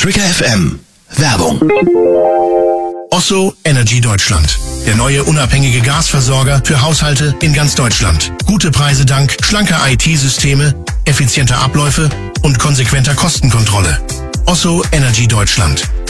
Trigger FM. Werbung. Osso Energy Deutschland. Der neue unabhängige Gasversorger für Haushalte in ganz Deutschland. Gute Preise dank schlanker IT-Systeme, effizienter Abläufe und konsequenter Kostenkontrolle. Osso Energy Deutschland.